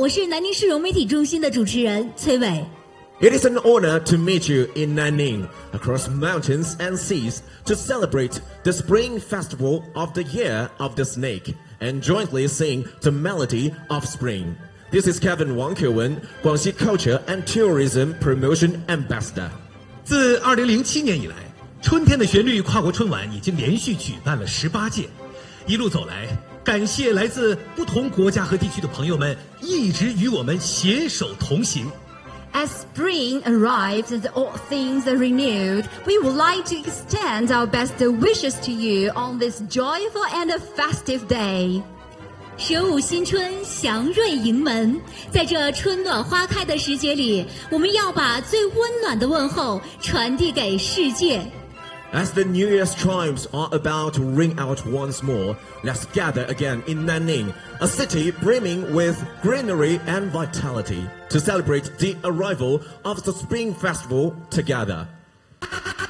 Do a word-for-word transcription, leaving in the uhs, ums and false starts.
我是南宁市融媒体中心的主持人崔伟。 It is an honor to meet you in Nanning, across mountains and seas, to celebrate the Spring Festival of the Year of the Snake and jointly sing the melody of spring. This is Kevin Wang Qiuwen, Guangxi Culture and Tourism Promotion Ambassador. 自二零零七年以来，春天的旋律跨国春晚已经连续举办了十八届，一路走来，感谢来自不同国家和地区的朋友们一直与我们携手同行。 As spring arrives and all things are renewed, we would like to extend our best wishes to you on this joyful and festive day. 蛇舞新春，祥瑞迎门。在这春暖花开的时节里，我们要把最温暖的问候传递给世界。 As the New Year's chimes are about to ring out once more, let's gather again in Nanning, a city brimming with greenery and vitality, to celebrate the arrival of the Spring Festival together.